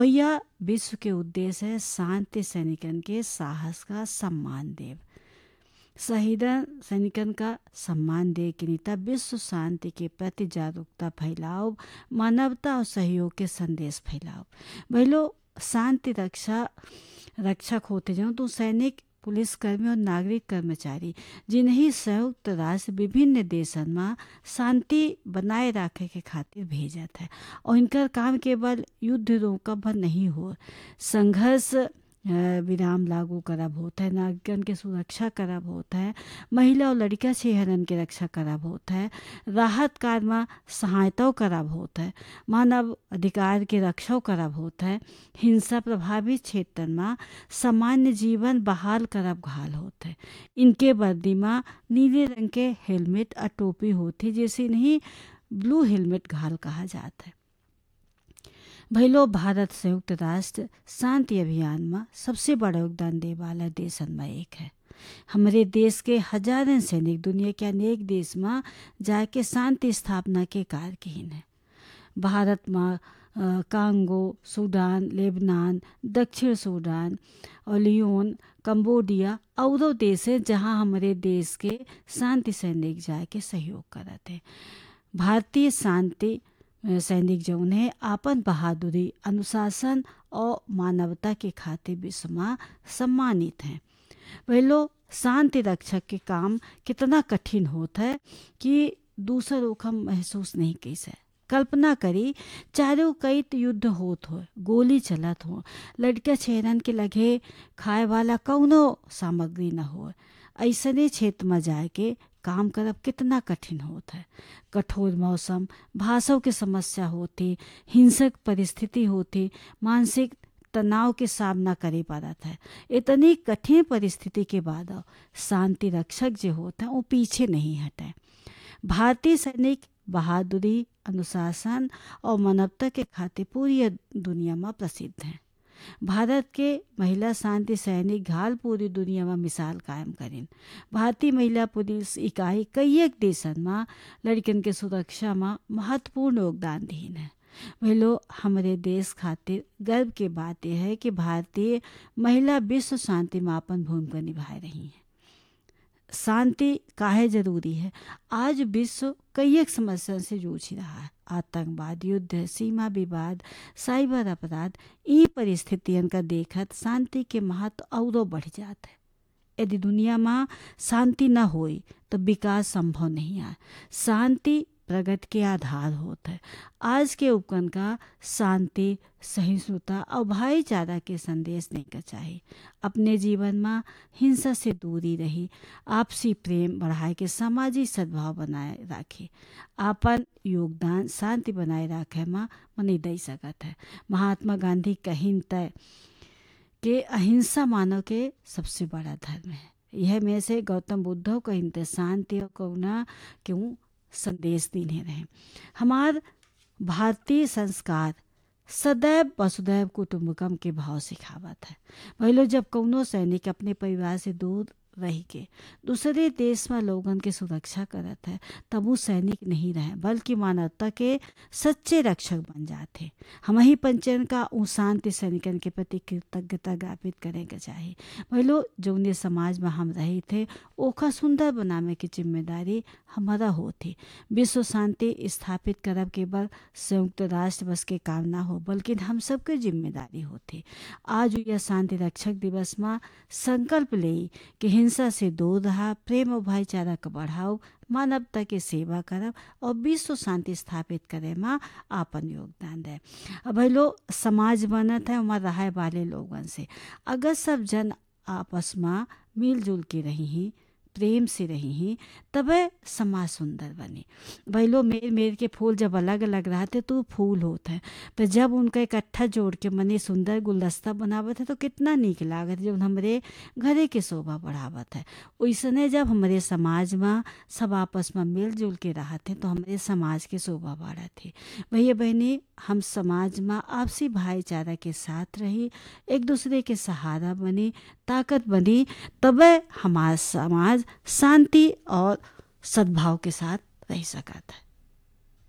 यह विश्व के उद्देश्य है शांति सैनिकन के साहस का सम्मान देव। शहीदन सैनिकन का सम्मान दे के नीता विश्व शांति के प्रति जागरूकता फैलाओ, मानवता और सहयोग के संदेश फैलाओ। भैलो शांति रक्षक होते जाओ तो सैनिक, पुलिसकर्मी और नागरिक कर्मचारी जिन्हें संयुक्त राष्ट्र विभिन्न देशन में शांति बनाए रखे के खातिर भेजत है। और इनका काम केवल युद्ध रोकब नहीं हो, संघर्ष विराम लागू करब होता है, नागरिकन के सुरक्षा करब होता है, महिला और लड़का छेहरन के रक्षा करब होता है, राहत कार्य में सहायता करब होता है, मानव अधिकार के रक्षा करब होता है, हिंसा प्रभावित क्षेत्र में सामान्य जीवन बहाल करब घाल होता है। इनके वर्दी में नीले रंग के हेलमेट और टोपी होती, जैसे इन्हें ब्लू हेलमेट घाल कहा जाता है। भैलो भारत संयुक्त राष्ट्र शांति अभियान में सबसे बड़ा योगदान दे वाला देशन में एक है। हमारे देश के हजारों सैनिक दुनिया के अनेक देश में जाके शांति स्थापना के कार्य किन है। भारत में कांगो, सूडान, लेबनान, दक्षिण सूडान और लियोन, कंबोडिया और देश है जहाँ हमारे देश के शांति सैनिक जाके सहयोग करते हैं। भारतीय शांति सैनिक जौन है आपन बहादुरी, अनुशासन और मानवता के खातिर विश्व में सम्मानित हैं। वे लोग शांति रक्षक के काम कितना कठिन होता है कि दूसरों को महसूस नहीं कर सकते। कल्पना करी चारों कई युद्ध होत हो, गोली चलत हो, लड़का छेरन के लगे खाए वाला कौनो सामग्री न हो, ऐसने क्षेत्र में जाके काम करब कितना कठिन होता है। कठोर मौसम, भाषाओं की समस्या होती, हिंसक परिस्थिति होती, मानसिक तनाव के सामना करे पड़ता है। इतनी कठिन परिस्थिति के बाद शांति रक्षक जो होता है वो पीछे नहीं हटे। भारतीय सैनिक बहादुरी, अनुशासन और मानवता के खातिर पूरी दुनिया में प्रसिद्ध हैं। भारत के महिला शांति सैनिक घाल पूरी दुनिया में मिसाल कायम करें। भारतीय महिला पुलिस इकाई कई एक देशन में लड़कियन के सुरक्षा में महत्वपूर्ण योगदान दीन है। वे लोग हमारे देश खातिर गर्व के बात यह है कि भारतीय महिला विश्व शांति में अपन भूमिका निभा रही हैं। शांति काहे जरूरी है? आज विश्व कई एक समस्या से जूझ रहा है। आतंकवाद, युद्ध, सीमा विवाद, साइबर अपराध, ये परिस्थितियों का देखत शांति के महत्व और बढ़ जाता है। यदि दुनिया में शांति न होई तो विकास संभव नहीं है। शांति प्रगति के आधार होता है। आज के उपकरण का शांति, सहिष्णुता और भाईचारा के संदेश नहीं का चाहिए। अपने जीवन में हिंसा से दूरी रही, आपसी प्रेम बढ़ाए के सामाजिक सद्भाव बनाए रखे, अपन योगदान शांति बनाए रखे में मनी दे सकत है। महात्मा गांधी कहिन तय के अहिंसा मानव के सबसे बड़ा धर्म है। यह में से गौतम बुद्ध कहिन तय शांति और करुणा क्यों संदेश देने रहे। हमार भारतीय संस्कार सदैव वसुदैव कुटुंबकम के भाव सिखावत है। वही लोग जब कौनो सैनिक अपने परिवार से दूर रह के दूसरे देश में लोगन के सुरक्षा करत है तब वो सैनिक नहीं रहे बल्कि मानवता के सच्चे रक्षक बन जाते। हम ही पंचन का उस शांति सैनिकन के प्रति कृतज्ञता ज्ञापित करें के चाहिए। वही लोग जो उन्हें समाज में हम रहे थे ओखा सुंदर बनाने की जिम्मेदारी हमारा होती। विश्व शांति स्थापित करब केवल संयुक्त राष्ट्र बस के काम ना हो बल्कि हम सबके जिम्मेदारी होती। आज यह शांति रक्षक दिवस में संकल्प ले कि हिंसा से दूर रहा, प्रेम और भाईचारा का बढ़ाओ, मानवता की सेवा करब और विश्व शांति स्थापित करे में आपन योगदान दे। अब लोग समाज बनत है वहाँ रहे वाले लोगन से अगर सब जन आपस में मिलजुल के रही ही, प्रेम से रही ही, तब समाज सुंदर बने। भाई लोग मेर के फूल जब अलग अलग रहते तो फूल होते हैं, पर जब उनका इकट्ठा जोड़ के मने सुंदर गुलदस्ता बनावत है तो कितना नीक लागत है, जब हमारे घरे के शोभा बढ़ावत है। वैसने जब हमारे समाज में सब आपस में मिलजुल के रहते तो हमारे समाज के शोभा बढ़त है। भैया बहनी, हम समाज में आपसी भाईचारा के साथ रही, एक दूसरे के सहारा बनी, ताकत बनी, तब हमारा समाज शांति और सद्भाव के साथ रह सकता है।